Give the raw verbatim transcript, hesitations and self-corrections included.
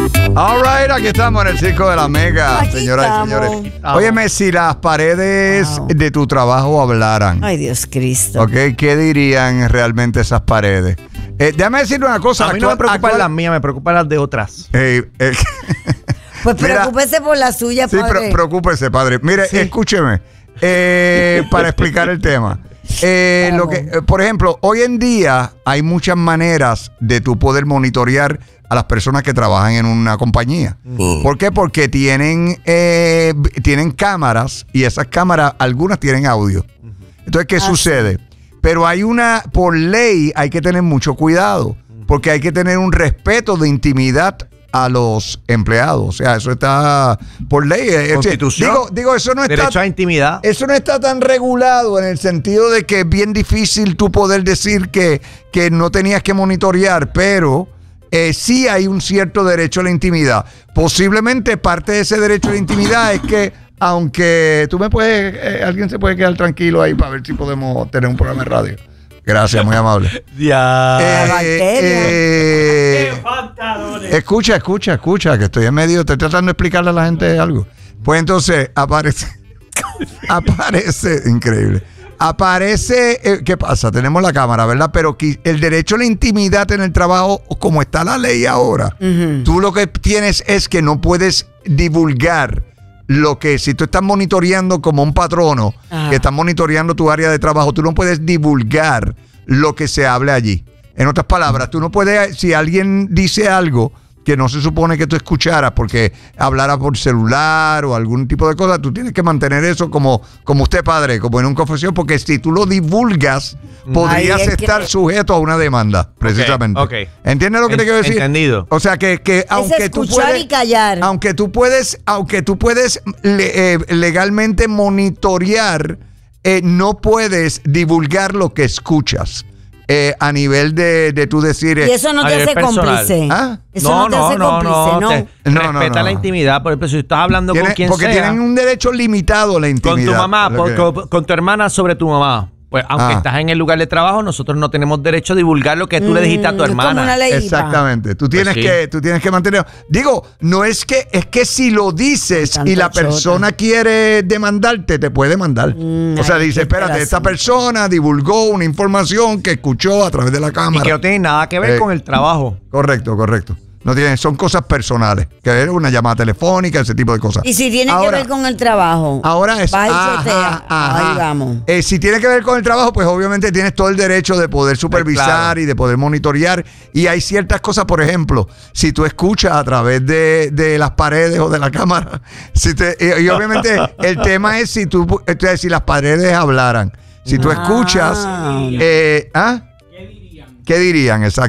All right, aquí estamos en el Circo de la Mega, Aquí señoras estamos. y señores. Óyeme, si las paredes Wow. de tu trabajo hablaran, Ay, Dios Cristo. ¿ok? ¿Qué dirían realmente esas paredes? Eh, déjame decirle una cosa. A mí no me actual- preocupan actual- las mías, me preocupan las de otras. Eh, eh, Pues Mira, preocúpese por la suya, sí, padre. pre- preocúpese, padre. Mire, Sí. escúcheme, eh, para explicar el tema. Eh, lo que, Vamos. eh, por ejemplo, hoy en día hay muchas maneras de tú poder monitorear a las personas que trabajan en una compañía. ¿Por qué? Porque tienen, eh, tienen cámaras y esas cámaras, algunas tienen audio. Entonces, ¿qué Ah, sucede? Pero hay una, por ley hay que tener mucho cuidado, porque hay que tener un respeto de intimidad a los empleados. O sea, eso está por ley. Eh, Constitución. Digo, digo, eso no está... Derecho a intimidad. Eso no está tan regulado en el sentido de que es bien difícil tú poder decir que, que no tenías que monitorear, pero eh, sí hay un cierto derecho a la intimidad. Posiblemente parte de ese derecho a la intimidad es que, aunque tú me puedes, eh, alguien se puede quedar tranquilo ahí para ver si podemos tener un programa de radio. Gracias, muy amable. Ya. Eh, bacteria. eh, escucha, escucha, escucha, que estoy en medio, estoy tratando de explicarle a la gente algo. Pues entonces aparece, aparece, increíble, aparece, eh, ¿qué pasa? Tenemos la cámara, ¿verdad? Pero qui- el derecho a la intimidad en el trabajo, como está la ley ahora, tú lo que tienes es que no puedes divulgar lo que, si tú estás monitoreando como un patrono, Ajá. que estás monitoreando tu área de trabajo, tú no puedes divulgar lo que se hable allí. En otras palabras, tú no puedes, si alguien dice algo que no se supone que tú escucharas porque hablara por celular o algún tipo de cosa, tú tienes que mantener eso como, como usted, padre, como en un confesión, porque si tú lo divulgas, podrías Ay, es que- estar sujeto a una demanda, precisamente. ok. ¿Entiendes lo que te En- quiero decir? entendido. O sea, que, que aunque tú escuchar puedes... y callar. Aunque tú puedes, aunque tú puedes le- eh, legalmente monitorear, eh, no puedes divulgar lo que escuchas eh, a nivel de, de tú decir... eh, Y eso no a te nivel hace personal. cómplice. ¿Ah? Eso no, te hace cómplice, ¿no? te- No, no, respeta no. la intimidad. Por ejemplo, si estás hablando tiene- con quien porque sea, tienen un derecho limitado a la intimidad. con tu mamá, Lo que- por- con, con tu hermana sobre tu mamá. Pues aunque Ah. estás en el lugar de trabajo, nosotros no tenemos derecho a divulgar lo que tú le dijiste a tu Mm, es como hermana. una ley. Exactamente. Tú tienes sí. que, tú tienes que mantener. Digo, no es que, es que si lo dices Tanto y la chota. persona quiere demandarte, te puede demandar. Mm, o sea, ay, dice, qué espérate, esta razón. persona divulgó una información que escuchó a través de la Y cámara. que no tiene nada que ver Eh, con el trabajo. Correcto, correcto. No tiene, son cosas personales, que es una llamada telefónica, ese tipo de cosas. Y si tiene Ahora- que ver con el trabajo. Ahora es. Vas y ajá, chetea. ajá. Ahí vamos. Eh, si tiene que ver con el trabajo, pues obviamente tienes todo el derecho de poder supervisar claro. y de poder monitorear. Y hay ciertas cosas, por ejemplo, si tú escuchas a través de, de las paredes o de la cámara, si te, y, y obviamente el tema es si tú eh, si las paredes hablaran. Si tú Ah. escuchas. Eh, ¿ah? ¿Qué dirían? Exacto.